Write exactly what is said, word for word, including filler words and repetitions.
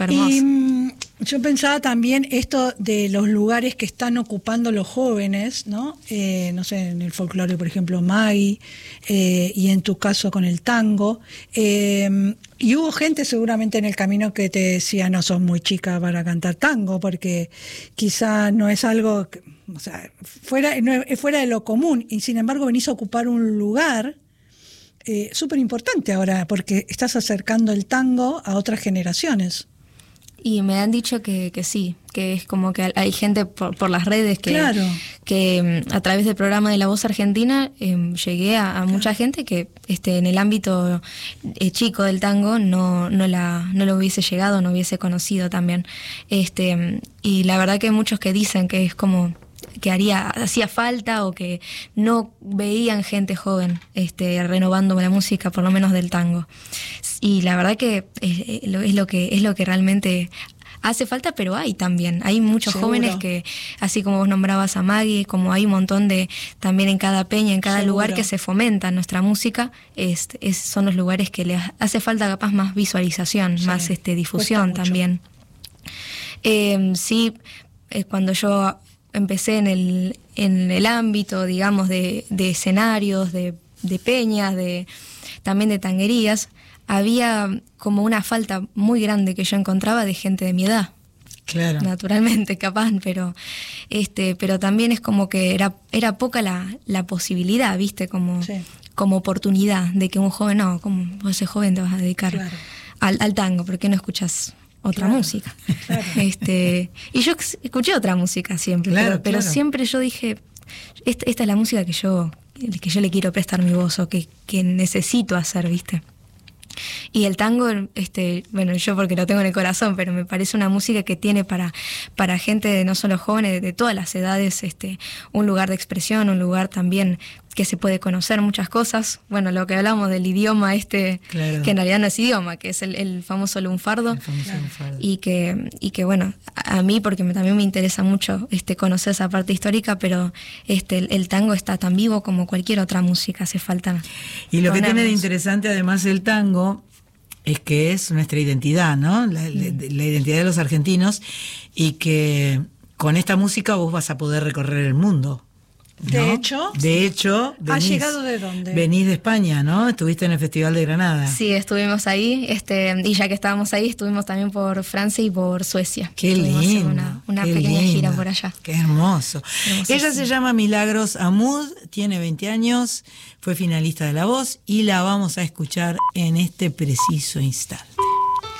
fue hermoso. Y mm, yo pensaba también esto de los lugares que están ocupando los jóvenes, ¿no? Eh, no sé, en el folclore, por ejemplo, Maggie, eh, y en tu caso con el tango. Eh, y hubo gente seguramente en el camino que te decía, no sos muy chica para cantar tango, porque quizá no es algo, que, o sea, fuera, no, es fuera de lo común, y sin embargo venís a ocupar un lugar eh, súper importante ahora, porque estás acercando el tango a otras generaciones. Y me han dicho que, que sí, que es como que hay gente por, por las redes que, claro. que a través del programa de La Voz Argentina eh, llegué a, a mucha gente que este, en el ámbito eh, chico del tango no, no, la, no lo hubiese llegado, no hubiese conocido también. Este, y la verdad que hay muchos que dicen que es como que haría hacía falta o que no veían gente joven este, renovando la música, por lo menos del tango. Y la verdad que es, es lo que es lo que realmente hace falta, pero hay también. Hay muchos Seguro. jóvenes que, así como vos nombrabas a Maggie, como hay un montón de, también en cada peña, en cada Seguro. lugar que se fomenta nuestra música, es, es, son los lugares que le hace falta capaz más visualización, sí. más este, difusión también. Eh, sí, eh, cuando yo empecé en el, en el ámbito, digamos, de, de escenarios, de, de peñas, de, también de tanguerías, había como una falta muy grande que yo encontraba de gente de mi edad. Claro. Naturalmente, capaz, pero este, pero también es como que era, era poca la, la posibilidad, ¿viste? Como, sí. como oportunidad de que un joven, no, como vos sos joven te vas a dedicar claro. al, al tango, ¿por qué no escuchás otra claro. música? Claro. Este, y yo escuché otra música siempre, claro, pero, pero claro. siempre yo dije, esta, esta es la música que yo, que yo le quiero prestar mi voz o que, que necesito hacer, ¿viste? Y el tango, este, bueno, yo porque lo tengo en el corazón, pero me parece una música que tiene para, para gente de no solo jóvenes, de, de todas las edades, este, un lugar de expresión, un lugar también que se puede conocer muchas cosas. Bueno, lo que hablamos del idioma este, claro. que en realidad no es idioma, que es el, el famoso lunfardo. El famoso claro. lunfardo. Y que, y que bueno, a, a mí porque me, también me interesa mucho este, conocer esa parte histórica, pero este, el, el tango está tan vivo como cualquier otra música, hace falta. Y lo ponernos. Que tiene de interesante además el tango es que es nuestra identidad, ¿no? La, mm. la, la identidad de los argentinos, y que con esta música vos vas a poder recorrer el mundo. ¿No? De hecho, de hecho, ¿has llegado de dónde? Venís de España, ¿no? Estuviste en el Festival de Granada. Sí, estuvimos ahí, este, y ya que estábamos ahí, estuvimos también por Francia y por Suecia. Qué lindo. Una, una qué pequeña lindo, gira por allá. Qué hermoso. Ella se llama Milagros Amud, tiene veinte años, fue finalista de La Voz y la vamos a escuchar en este preciso instante.